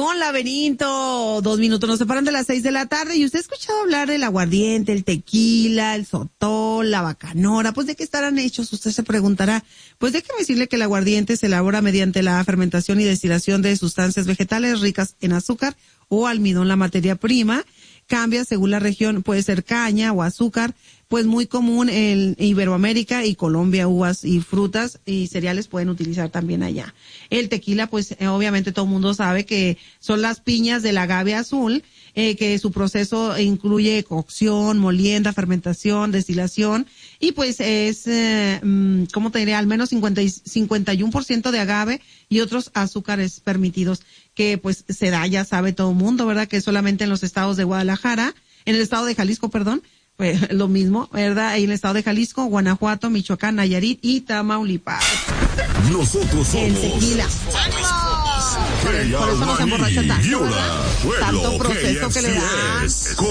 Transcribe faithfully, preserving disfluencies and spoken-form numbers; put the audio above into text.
Simón Laberinto, dos minutos nos separan de las seis de la tarde y usted ha escuchado hablar del aguardiente, el tequila, el sotol, la bacanora. Pues ¿de qué estarán hechos? Usted se preguntará. Pues déjeme decirle que el aguardiente se elabora mediante la fermentación y destilación de sustancias vegetales ricas en azúcar o almidón, la materia prima. Cambia según la región, puede ser caña o azúcar, pues muy común en Iberoamérica y Colombia, uvas y frutas y cereales pueden utilizar también allá. El tequila, pues eh, obviamente todo el mundo sabe que son las piñas del agave azul, eh, que su proceso incluye cocción, molienda, fermentación, destilación y pues es, eh, ¿cómo te diré? Al menos cincuenta y, cincuenta y uno por ciento de agave y otros azúcares permitidos que pues se da, ya sabe todo el mundo, ¿verdad? Que solamente en los estados de Guadalajara, en el estado de Jalisco, perdón, pues lo mismo, ¿verdad? Ahí en el estado de Jalisco, Guanajuato, Michoacán, Nayarit y Tamaulipas. Nosotros somos el tequila. Por, por eso nos emborracha tanto, ¿verdad? Tanto proceso que le dan.